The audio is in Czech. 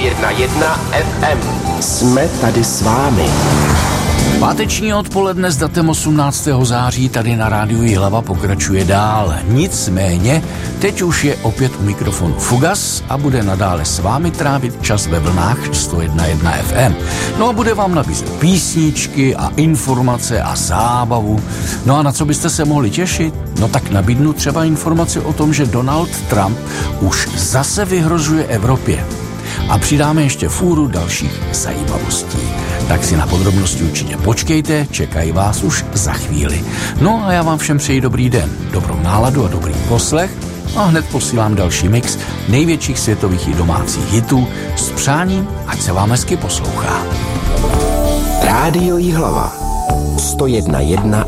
101 FM. Jsme tady s vámi. Páteční odpoledne s datem 18. září tady na rádiu Jihlava pokračuje dál. Nicméně, teď už je opět u mikrofonu Fugas a bude nadále s vámi trávit čas ve vlnách 101 FM. No a bude vám nabízet písničky a informace a zábavu. No a na co byste se mohli těšit? No tak nabídnu třeba informaci o tom, že Donald Trump už zase vyhrožuje Evropě. A přidáme ještě fůru dalších zajímavostí. Tak si na podrobnosti určitě počkejte, čekají vás už za chvíli. No a já vám všem přeji dobrý den, dobrou náladu a dobrý poslech a hned posílám další mix největších světových i domácích hitů s přáním, ať se vám hezky poslouchá. Rádio Jihlava 101